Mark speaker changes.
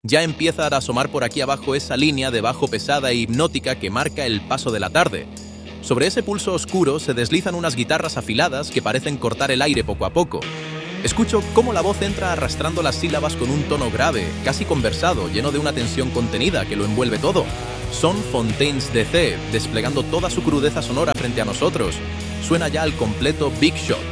Speaker 1: Ya empieza a asomar por aquí abajo esa línea de bajo pesada e hipnótica que marca el paso de la tarde. Sobre ese pulso oscuro se deslizan unas guitarras afiladas que parecen cortar el aire poco a poco. Escucho cómo la voz entra arrastrando las sílabas con un tono grave, casi conversado, lleno de una tensión contenida que lo envuelve todo. Son Fontaines DC, desplegando toda su crudeza sonora frente a nosotros. Suena ya al completo Big Shot.